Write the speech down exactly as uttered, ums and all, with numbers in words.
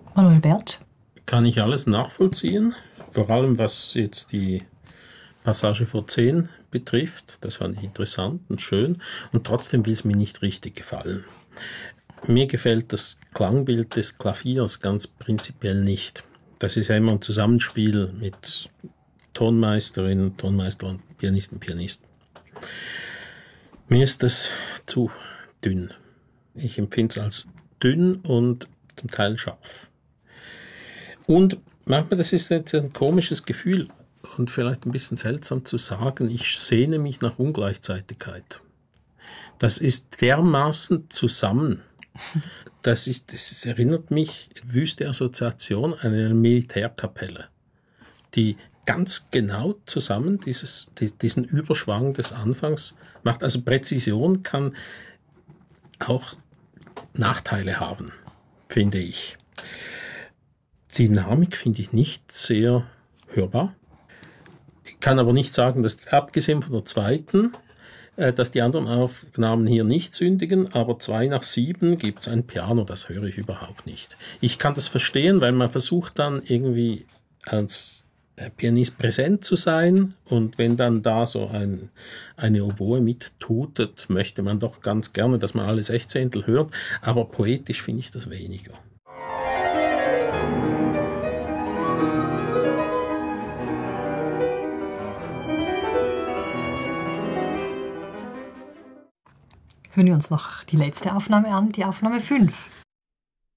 Manuel Bertsch. Kann ich alles nachvollziehen, vor allem was jetzt die Passage vor zehn betrifft. Das fand ich interessant und schön und trotzdem will es mir nicht richtig gefallen. Mir gefällt das Klangbild des Klaviers ganz prinzipiell nicht. Das ist ja immer ein Zusammenspiel mit Tonmeisterinnen, Tonmeister und Pianisten, Pianisten. Mir ist das zu dünn. Ich empfinde es als dünn und zum Teil scharf. Und manchmal, das ist jetzt ein komisches Gefühl und vielleicht ein bisschen seltsam zu sagen, ich sehne mich nach Ungleichzeitigkeit. Das ist dermaßen zusammen. Das, ist, das erinnert mich, wüste Assoziation, an eine Militärkapelle, die ganz genau zusammen dieses, diesen Überschwang des Anfangs macht. Also Präzision kann auch Nachteile haben, finde ich. Dynamik finde ich nicht sehr hörbar. Ich kann aber nicht sagen, dass abgesehen von der zweiten, dass die anderen Aufnahmen hier nicht sündigen, aber zwei nach sieben gibt es ein Piano, das höre ich überhaupt nicht. Ich kann das verstehen, weil man versucht dann irgendwie als Pianist präsent zu sein und wenn dann da so ein, eine Oboe mittutet, möchte man doch ganz gerne, dass man alle Sechzehntel hört, aber poetisch finde ich das weniger. Hören wir uns noch die letzte Aufnahme an, die Aufnahme fünf.